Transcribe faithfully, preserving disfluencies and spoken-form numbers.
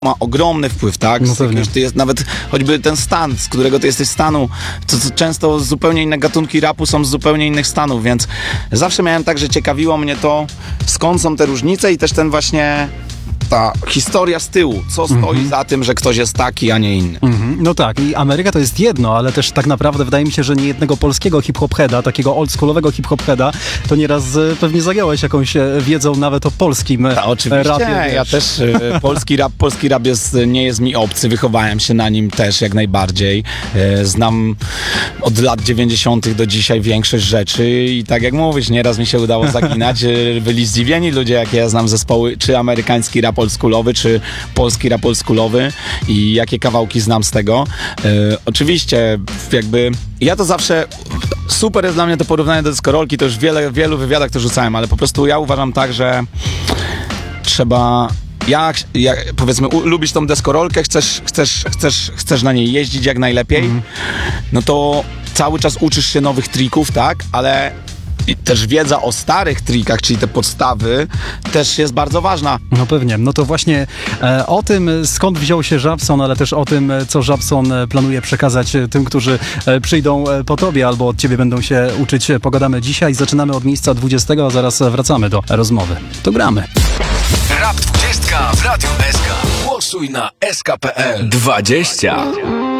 ma ogromny wpływ, tak? No pewnie. Ty jest, nawet choćby ten stan, z którego ty jesteś stanu, to, to często zupełnie inne gatunki rapu są z zupełnie innych stanów, więc zawsze miałem tak, że ciekawiło mnie to, skąd są te różnice i też ten właśnie ta historia z tyłu, co stoi Mhm. za tym, że ktoś jest taki, a nie inny. Mhm. No tak, i Ameryka to jest jedno, ale też tak naprawdę wydaje mi się, że nie jednego polskiego hip-hop heada, takiego oldschoolowego hip-hop heada, to nieraz e, pewnie zagiąłeś jakąś e, wiedzą nawet o polskim e, Ta, oczywiście, rapie. ja wiesz. też e, polski rap, polski rap jest, nie jest mi obcy, wychowałem się na nim też jak najbardziej. E, znam od lat dziewięćdziesiątych do dzisiaj większość rzeczy i tak jak mówisz, nieraz mi się udało zaginać. E, byli zdziwieni ludzie, jakie ja znam zespoły, czy amerykański rap oldschoolowy, czy polski rap oldschoolowy i jakie kawałki znam z tego. E, oczywiście jakby ja to zawsze super jest dla mnie to porównanie do deskorolki, to już wiele, w wielu wywiadach to rzucałem, ale po prostu ja uważam tak, że trzeba jak, jak powiedzmy u, lubisz tą deskorolkę, chcesz, chcesz, chcesz, chcesz na niej jeździć jak najlepiej, mm. no to cały czas uczysz się nowych trików, tak, ale i też wiedza o starych trikach, czyli te podstawy, też jest bardzo ważna. No pewnie. No to właśnie e, o tym, skąd wziął się Żabson, ale też o tym, co Żabson planuje przekazać tym, którzy e, przyjdą po tobie albo od ciebie będą się uczyć, pogadamy dzisiaj. Zaczynamy od miejsca dwudziestego, a zaraz wracamy do rozmowy. To gramy. Rap dwudziestka w Radiu S K. Głosuj na S K kropka P L. dwadzieścia.